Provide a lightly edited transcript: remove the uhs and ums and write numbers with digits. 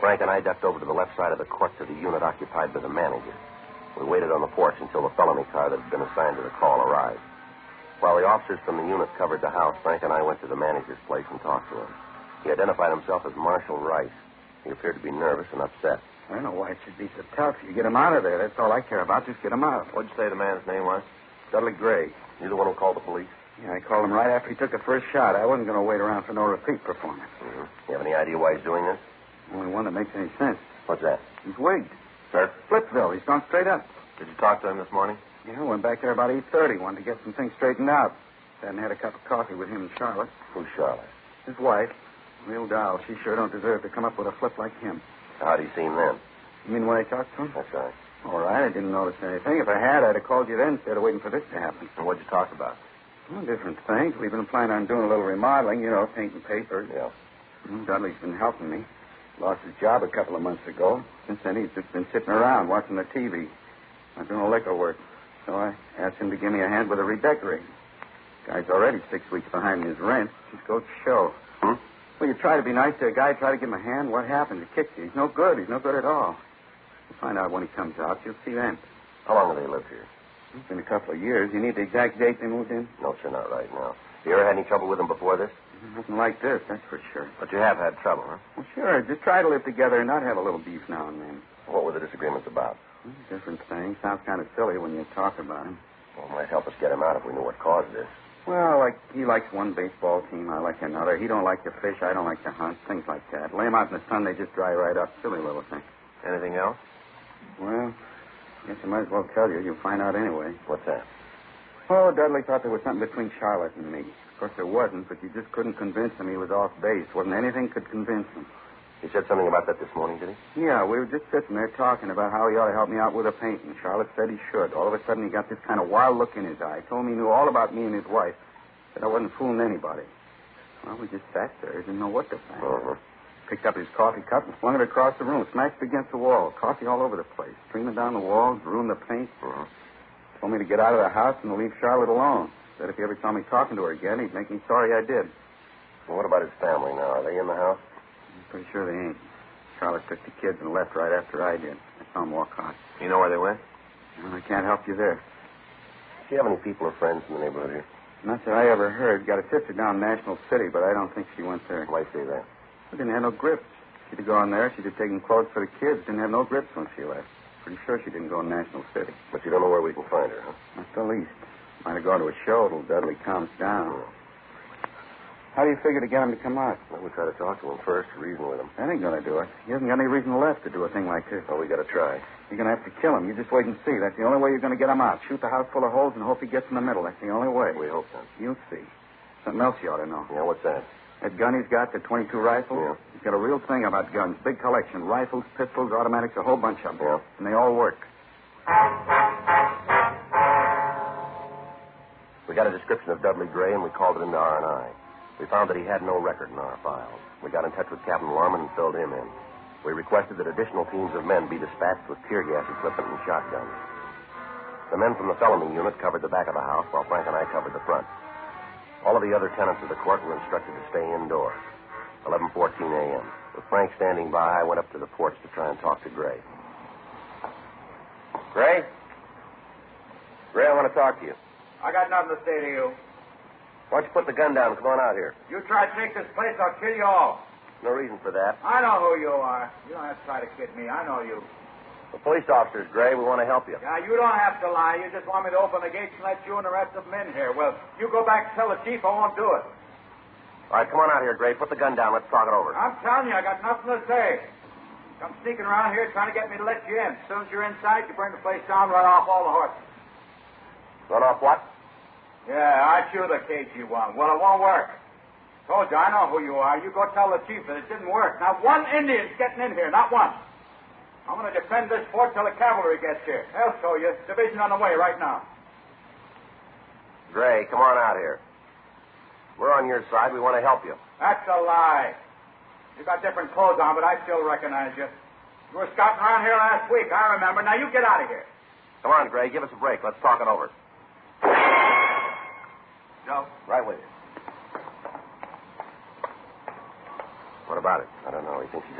Frank and I ducked over to the left side of the court to the unit occupied by the manager. We waited on the porch until the felony car that had been assigned to the call arrived. While the officers from the unit covered the house, Frank and I went to the manager's place and talked to him. He identified himself as Marshall Rice. He appeared to be nervous and upset. I don't know why it should be so tough. You get him out of there. That's all I care about. Just get him out. What'd you say the man's name was? Dudley Gray. You the one who called the police? Yeah, I called him right after he took the first shot. I wasn't going to wait around for no repeat performance. Mm-hmm. You have any idea why he's doing this? Only one that makes any sense. What's that? He's wigged. Sir? Flipville. He's gone straight up. Did you talk to him this morning? Yeah, went back there about 8:30. Wanted to get some things straightened out. Hadn't had a cup of coffee with him and Charlotte. Who's Charlotte? His wife. Real doll. She sure don't deserve to come up with a flip like him. How'd he seem then? You mean when I talked to him? That's right. All right. I didn't notice anything. If I had, I'd have called you then instead of waiting for this to happen. And what'd you talk about? Well, different things. We've been planning on doing a little remodeling, painting papers. Yeah. Dudley's been helping me. Lost his job a couple of months ago. Since then, he's just been sitting around watching the TV. Not doing no liquor work. So I asked him to give me a hand with the redecorating. Guy's already 6 weeks behind in his rent. Just goes to show. Well, you try to be nice to a guy, try to give him a hand. What happens? He kicks you. He's no good. He's no good at all. You'll find out when he comes out. You'll see then. How long have they lived here? It's been a couple of years. You need the exact date they moved in? No, sir, not right now. You ever had any trouble with them before this? Nothing like this, that's for sure. But you have had trouble, huh? Well, sure. Just try to live together and not have a little beef now and then. What were the disagreements about? Different things. Sounds kind of silly when you talk about him. Well, it might help us get him out if we knew what caused this. Well, like he likes one baseball team, I like another. He don't like to fish, I don't like to hunt. Things like that. Lay him out in the sun, they just dry right up. Silly little thing. Anything else? Well, guess I might as well tell you. You'll find out anyway. What's that? Oh, Dudley thought there was something between Charlotte and me. Of course, there wasn't, but you just couldn't convince him he was off base. Wasn't anything could convince him. He said something about that this morning, did he? Yeah, we were just sitting there talking about how he ought to help me out with a painting. Charlotte said he should. All of a sudden, he got this kind of wild look in his eye. Told me he knew all about me and his wife. Said I wasn't fooling anybody. Well, we just sat there. Didn't know what to think. Uh-huh. Picked up his coffee cup and flung it across the room. Smashed it against the wall. Coffee all over the place. Streaming down the walls. Ruined the paint. Uh-huh. Told me to get out of the house and to leave Charlotte alone. Said if he ever saw me talking to her again, he'd make me sorry I did. Well, what about his family now? Are they in the house? I'm pretty sure they ain't. Charlotte took the kids and left right after I did. I saw them walk out. You know where they went? Well, I can't help you there. Do you have any people or friends in the neighborhood here? Not that I ever heard. Got a sister down in National City, but I don't think she went there. Why say that? She didn't have no grips. She'd have gone there. She'd have taken clothes for the kids. Didn't have no grips when she left. Pretty sure she didn't go to National City. But you don't know where we can find her, huh? Not the least. Might have gone to a show till Dudley calms down. How do you figure to get him to come out? Well, we'll try to talk to him first, reason with him. That ain't going to do it. He hasn't got any reason left to do a thing like this. Well, we got to try. You're going to have to kill him. You just wait and see. That's the only way you're going to get him out. Shoot the house full of holes and hope he gets in the middle. That's the only way. We hope so. You'll see. Something else you ought to know. Yeah, what's that? That gun he's got, the .22 rifle? Yeah. He's got a real thing about guns. Big collection. Rifles, pistols, automatics, a whole bunch of them. Yeah. And they all work. We got a description of Dudley Gray, and we called it into R&I. We found that he had no record in our files. We got in touch with Captain Lorman and filled him in. We requested that additional teams of men be dispatched with tear gas equipment and shotguns. The men from the felony unit covered the back of the house, while Frank and I covered the front. All of the other tenants of the court were instructed to stay indoors. 11:14 a.m. With Frank standing by, I went up to the porch to try and talk to Gray. Gray? Gray, I want to talk to you. I got nothing to say to you. Why don't you put the gun down and come on out here? You try to take this place, I'll kill you all. No reason for that. I know who you are. You don't have to try to kid me. I know you. The police officers, Gray, we want to help you. Yeah, you don't have to lie. You just want me to open the gates and let you and the rest of them in here. Well, you go back and tell the chief I won't do it. All right, come on out here, Gray. Put the gun down. Let's talk it over. I'm telling you, I got nothing to say. Come sneaking around here trying to get me to let you in. As soon as you're inside, you burn the place down, run off all the horses. Run off what? Yeah, I shoot the KG-1. Well, it won't work. Told you, I know who you are. You go tell the chief that it didn't work. Not one Indian's getting in here, not one. I'm going to defend this fort till the cavalry gets here. They'll show you. Division on the way right now. Gray, come on out here. We're on your side. We want to help you. That's a lie. You got different clothes on, but I still recognize you. You were scouting around here last week, I remember. Now you get out of here. Come on, Gray. Give us a break. Let's talk it over. Joe? Right with you. What about it? I don't know. He thinks he's